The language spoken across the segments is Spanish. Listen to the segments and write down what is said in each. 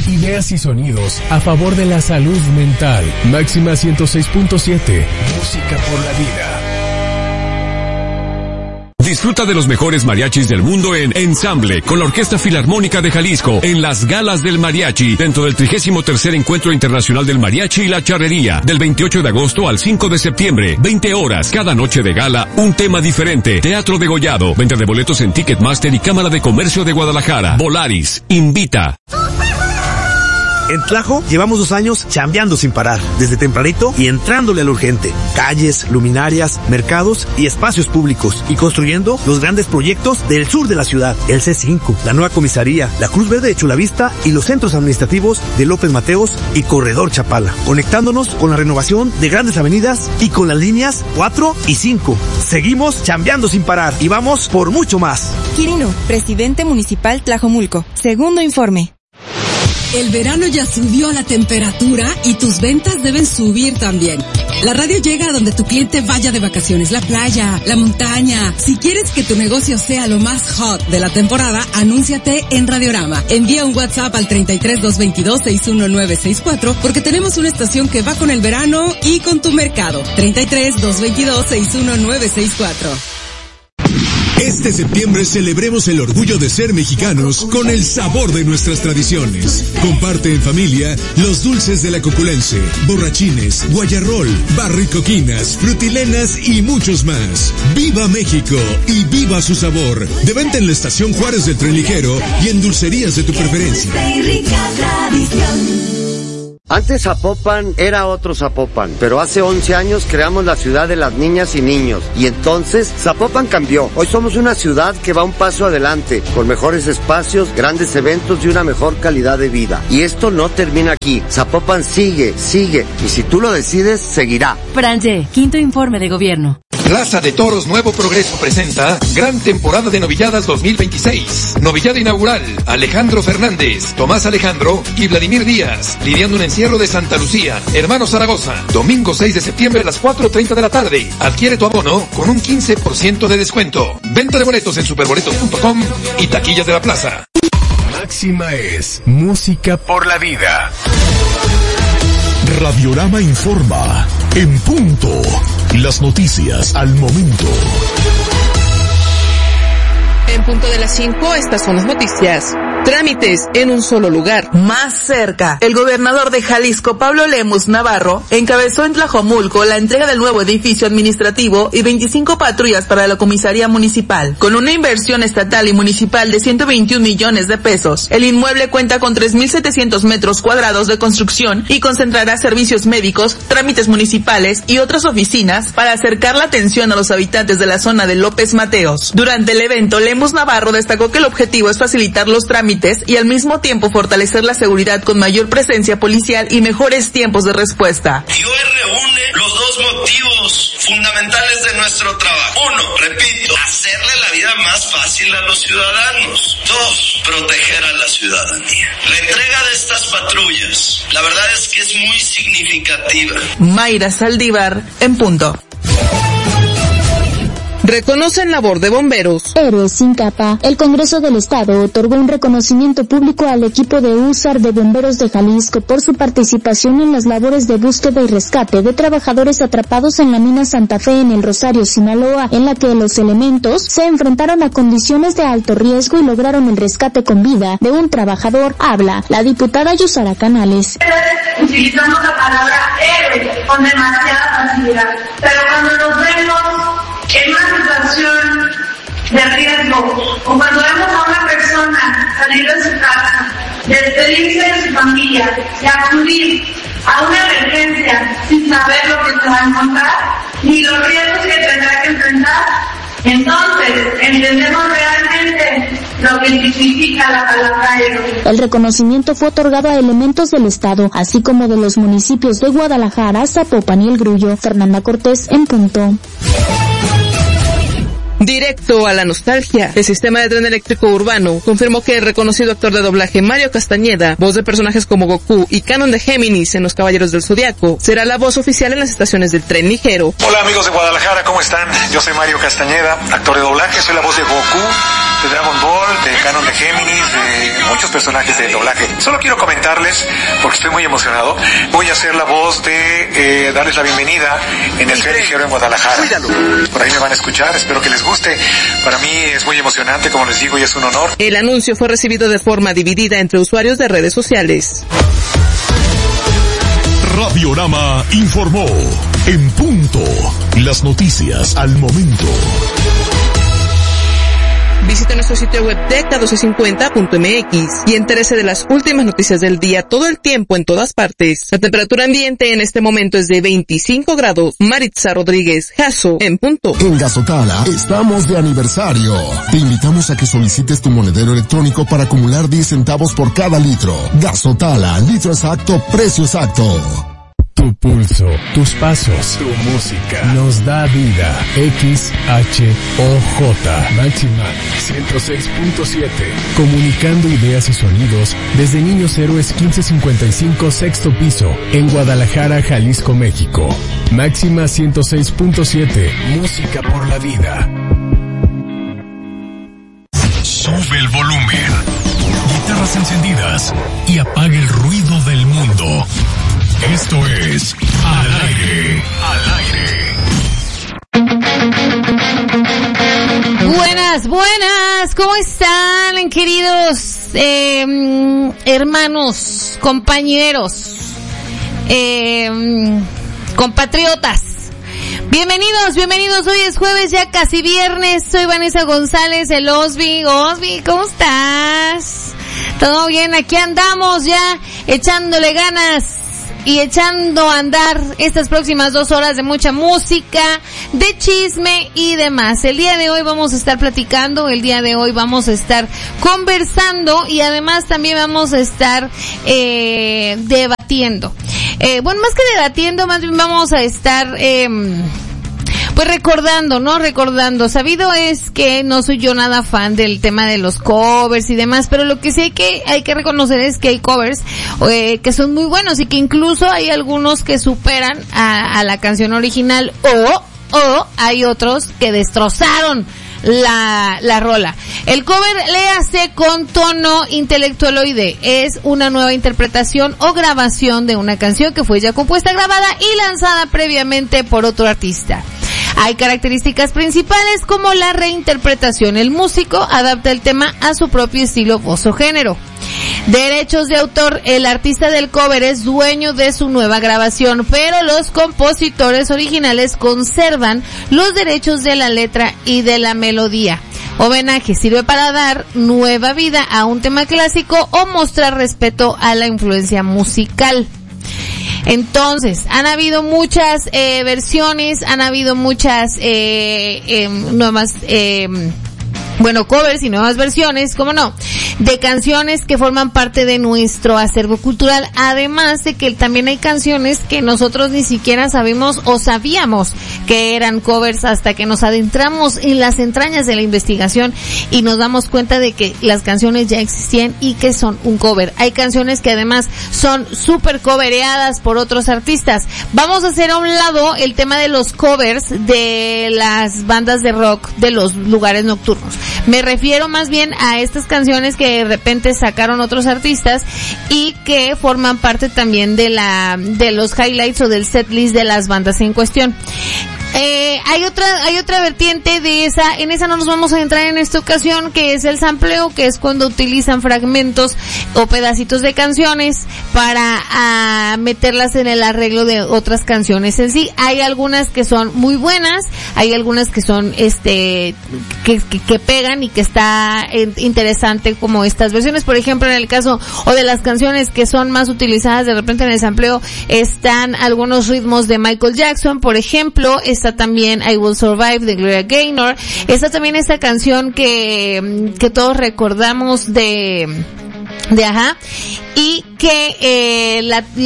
ideas y sonidos a favor de la salud mental. Máxima 106.7, música por la vida. Disfruta de los mejores mariachis del mundo en Ensamble, con la Orquesta Filarmónica de Jalisco, en las Galas del Mariachi, dentro del 33º Encuentro Internacional del Mariachi y la Charrería, del 28 de agosto al 5 de septiembre, 20 horas, cada noche de gala, un tema diferente. Teatro degollado, venta de boletos en Ticketmaster y Cámara de Comercio de Guadalajara. Volaris, invita. En Tlajo llevamos 2 años chambeando sin parar, desde tempranito y entrándole al urgente. Calles, luminarias, mercados y espacios públicos, y construyendo los grandes proyectos del sur de la ciudad. El C5, la nueva comisaría, la Cruz Verde de Chulavista y los centros administrativos de López Mateos y Corredor Chapala, conectándonos con la renovación de grandes avenidas y con las líneas 4 y 5. Seguimos chambeando sin parar y vamos por mucho más. Quirino, presidente municipal Tlajomulco. Segundo informe. El verano ya subió la temperatura y tus ventas deben subir también. La radio llega a donde tu cliente vaya de vacaciones, la playa, la montaña. Si quieres que tu negocio sea lo más hot de la temporada, anúnciate en Radiorama. Envía un WhatsApp al 33-222-61964 porque tenemos una estación que va con el verano y con tu mercado. 33-222-61964. Este septiembre celebremos el orgullo de ser mexicanos con el sabor de nuestras tradiciones. Comparte en familia los dulces de la Coculense, borrachines, guayarrol, barricoquinas, frutilenas y muchos más. ¡Viva México y viva su sabor! De venta en la Estación Juárez del Tren Ligero y en dulcerías de tu preferencia. Antes Zapopan era otro Zapopan, pero hace 11 años creamos la ciudad de las niñas y niños, y entonces Zapopan cambió. Hoy somos una ciudad que va un paso adelante, con mejores espacios, grandes eventos y una mejor calidad de vida. Y esto no termina aquí. Zapopan sigue, y si tú lo decides, seguirá. Franje, quinto informe de gobierno. Plaza de Toros Nuevo Progreso presenta Gran Temporada de Novilladas 2026. Novillada inaugural, Alejandro Fernández, Tomás Alejandro y Vladimir Díaz, lidiando un encierro de Santa Lucía, Hermano Zaragoza. Domingo 6 de septiembre a las 4:30 de la tarde. Adquiere tu abono con un 15% de descuento. Venta de boletos en superboletos.com y taquillas de la plaza. Máxima es música por la vida. Radiorama informa en punto. Las noticias al momento. En punto de las 5, estas son las noticias. Trámites en un solo lugar. Más cerca, el gobernador de Jalisco, Pablo Lemus Navarro, encabezó en Tlajomulco la entrega del nuevo edificio administrativo y 25 patrullas para la comisaría municipal. Con una inversión estatal y municipal de 121 millones de pesos, el inmueble cuenta con 3,700 metros cuadrados de construcción y concentrará servicios médicos, trámites municipales y otras oficinas para acercar la atención a los habitantes de la zona de López Mateos. Durante el evento, Lemus Navarro destacó que el objetivo es facilitar los trámites y al mismo tiempo fortalecer la seguridad con mayor presencia policial y mejores tiempos de respuesta. Y hoy reúne los dos motivos fundamentales de nuestro trabajo. Uno, repito, hacerle la vida más fácil a los ciudadanos. Dos, proteger a la ciudadanía. La entrega de estas patrullas, la verdad es que es muy significativa. Mayra Saldívar, en punto. Reconocen labor de bomberos. Héroes sin capa. El Congreso del Estado otorgó un reconocimiento público al equipo de USAR de Bomberos de Jalisco por su participación en las labores de búsqueda y rescate de trabajadores atrapados en la mina Santa Fe en el Rosario, Sinaloa, en la que los elementos se enfrentaron a condiciones de alto riesgo y lograron el rescate con vida de un trabajador. Habla la diputada Yusara Canales. Utilizamos la palabra héroe con demasiada facilidad, pero cuando nos vemos en una situación de riesgo, o cuando vemos a una persona salir de su casa, despedirse de su familia y acudir a una emergencia sin saber lo que se va a encontrar, ni los riesgos que tendrá que enfrentar, entonces entendemos realmente lo que significa la palabra héroe. El reconocimiento fue otorgado a elementos del Estado, así como de los municipios de Guadalajara, Zapopan y El Grullo. Fernanda Cortés, en punto. directo a la nostalgia. El sistema de tren eléctrico urbano confirmó que el reconocido actor de doblaje Mario Castañeda, voz de personajes como Goku y Canon de Géminis en Los Caballeros del Zodiaco, será la voz oficial en las estaciones del tren ligero. Hola amigos de Guadalajara, ¿cómo están? Yo soy Mario Castañeda, actor de doblaje, soy la voz de Goku, de Dragon Ball, de Canon de Géminis, de muchos personajes del doblaje. Solo quiero comentarles, porque estoy muy emocionado, voy a hacer la voz de darles la bienvenida en el tren ligero en Guadalajara. Cuídalo. Por ahí me van a escuchar, espero que les guste. Para mí es muy emocionante, como les digo, y es un honor. El anuncio fue recibido de forma dividida entre usuarios de redes sociales. Radiorama informó en punto. Las noticias al momento. Visite nuestro sitio web deca1250.mx y entérese de las últimas noticias del día todo el tiempo en todas partes. La temperatura ambiente en este momento es de 25 grados. Maritza Rodríguez, Jaso, en punto. En Gasotala estamos de aniversario. Te invitamos a que solicites tu monedero electrónico para acumular 10 centavos por cada litro. Gasotala, litro exacto, precio exacto. Tu pulso, tus pasos, tu música nos da vida. XHOJ Máxima 106.7. Comunicando ideas y sonidos desde Niños Héroes 1555 sexto piso en Guadalajara, Jalisco, México. Máxima 106.7. Música por la vida. Sube el volumen. Guitarras encendidas y apaga el ruido del mundo. Esto es Al Aire. Buenas, ¿cómo están, queridos hermanos, compañeros, compatriotas? Bienvenidos, hoy es jueves, ya casi viernes. Soy Vanessa González, el Osby, ¿cómo estás? ¿Todo bien? Aquí andamos ya echándole ganas y echando a andar estas próximas 2 horas de mucha música, de chisme y demás. El día de hoy vamos a estar platicando, el día de hoy vamos a estar conversando y además también vamos a estar debatiendo. Bueno, más que debatiendo, más bien vamos a estar pues recordando. Sabido es que no soy yo nada fan del tema de los covers y demás, pero lo que sí hay que reconocer es que hay covers que son muy buenos y que incluso hay algunos que superan a la canción original o hay otros que destrozaron la rola. El cover, léase con tono intelectualoide, es una nueva interpretación o grabación de una canción que fue ya compuesta, grabada y lanzada previamente por otro artista. Hay características principales como la reinterpretación. El músico adapta el tema a su propio estilo, voz o género. Derechos de autor. El artista del cover es dueño de su nueva grabación, pero los compositores originales conservan los derechos de la letra y de la melodía. Homenaje sirve para dar nueva vida a un tema clásico o mostrar respeto a la influencia musical. Entonces, han habido muchas versiones, han habido muchas nuevas covers y nuevas versiones, ¿cómo no?, de canciones que forman parte de nuestro acervo cultural, además de que también hay canciones que nosotros ni siquiera sabemos o sabíamos que eran covers hasta que nos adentramos en las entrañas de la investigación y nos damos cuenta de que las canciones ya existían y que son un cover. Hay canciones que además son súper covereadas por otros artistas. Vamos a hacer a un lado el tema de los covers de las bandas de rock de los lugares nocturnos. Me refiero más bien a estas canciones que de repente sacaron otros artistas y que forman parte también de los highlights o del setlist de las bandas en cuestión. Hay otra vertiente de esa, en esa no nos vamos a entrar en esta ocasión, que es el sampleo, que es cuando utilizan fragmentos o pedacitos de canciones para meterlas en el arreglo de otras canciones en sí. Hay algunas que son muy buenas, hay algunas que son que pegan y que está interesante, como estas versiones. Por ejemplo, en el caso o de las canciones que son más utilizadas de repente en el sampleo, están algunos ritmos de Michael Jackson, por ejemplo. Está también I Will Survive de Gloria Gaynor. Está también esta canción que todos recordamos de Ajá, y que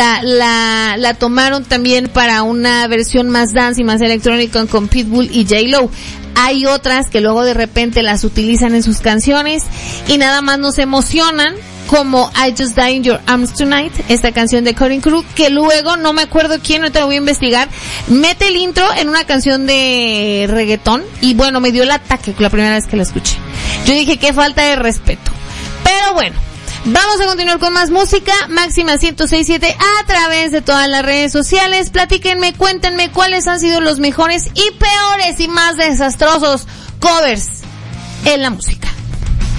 la tomaron también para una versión más dance y más electrónica con Pitbull y J-Lo. Hay otras que luego de repente las utilizan en sus canciones y nada más nos emocionan, como I Just Die in Your Arms Tonight, esta canción de Cutting Crew, que luego, no me acuerdo quién, no te lo voy a investigar, mete el intro en una canción de reggaetón y bueno, me dio el ataque la primera vez que la escuché. Yo dije, qué falta de respeto. Pero bueno, vamos a continuar con más música. Máxima 106.7 a través de todas las redes sociales. Platíquenme, cuéntenme cuáles han sido los mejores y peores y más desastrosos covers en la música.